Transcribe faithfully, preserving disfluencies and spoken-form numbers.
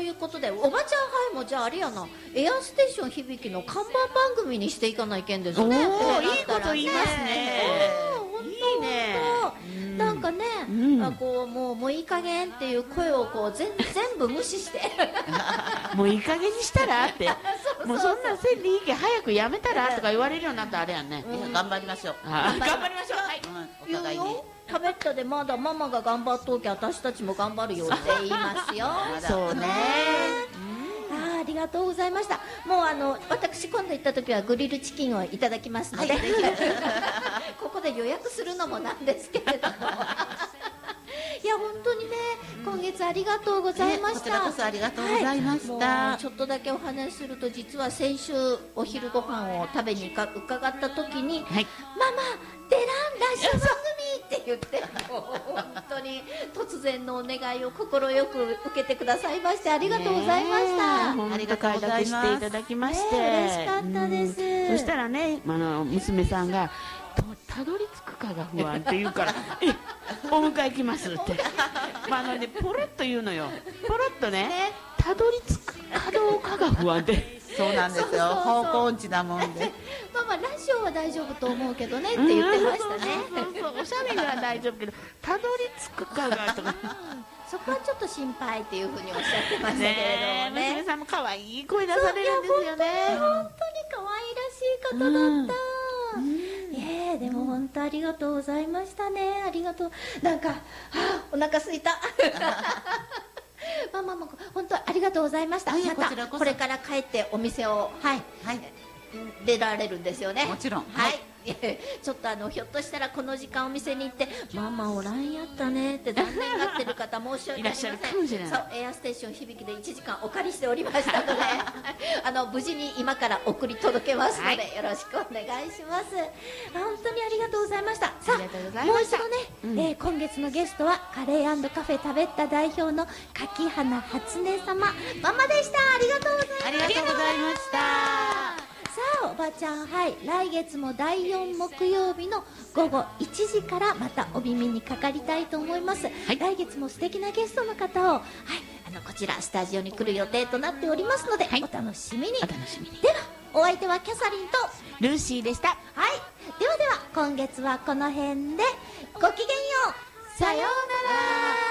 いうことでおばちゃんはいもじゃああれやな、エアステーション響きの看板番組にしていかないけんですね。 おお、いいこと言いますね。 いいね。なんかね、うん、あこうもうもういい加減っていう声をこう全全部無視してもういい加減にしたらってもうそんなせんでいいけ早くやめたらとか言われるようになったらあれやんね、 うん、頑張りましょう。 頑張りましょう。はい、 うん、お互いに食べったでまだママが頑張っときゃ私たちも頑張るよって言いますよそうね、 あ, ありがとうございました。もうあの私今度行った時はグリルチキンをいただきますので、はい、ここで予約するのもなんですけれどもいや本当にね、今月ありがとうございました、ね、こちらこそありがとうございました、 はい、ちょっとだけお話しすると、実は先週お昼ご飯を食べに伺った時に、はい、ママ出らんラジオ番組って言ってもう本当に突然のお願いを快く受けてくださいましてありがとうございました。 ありがとうございます。していただきまして、 ね、嬉しかったです、 うん、そしたらね、あの娘さんがたどり着くかが不安って言うからえお迎え来ますってまああのねポロッと言うのよ、ポロッとね、たどり着くかどうかが不安でそうなんですよ、方向音痴なもんでまあまあラジオは大丈夫と思うけどねって言ってましたね。 そうそうそう、おしゃべりは大丈夫けどたどり着くかがとかそこはちょっと心配っていうふうにおっしゃってましたけれどもね。 娘さんも可愛い声出されるんですよね。 本当に可愛らしい方だった、うん、えー、でも本当ありがとうございましたね。ありがとう。なんか、はあ、お腹すいたママも本当ありがとうございました。またこれから帰ってお店を、はい、はい、出られるんですよね。 もちろん、 はい、ちょっとあのひょっとしたらこの時間お店に行ってママおらんやったねって残念がってる方申し訳ありません。いらっしゃるかもしれない。そう、エアステーション響きでいちじかんお借りしておりましたのであの無事に今から送り届けますので、はい、よろしくお願いします。本当にありがとうございました。さあ、もう一度ね、うんえー、今月のゲストはカレー&カフェ食べった代表の柿花初音様ママでした。ありがとうございました。 ありがとうございました。 さあおばちゃん、はい、来月もだいよん木曜日の午後いちじからまたお耳にかかりたいと思います、はい、来月も素敵なゲストの方を、はい、あのこちらスタジオに来る予定となっておりますので、はい、お楽しみに。 お楽しみに。 ではお相手はキャサリンとルーシーでした。 はい、ではでは今月はこの辺でごきげんよう。 さようなら。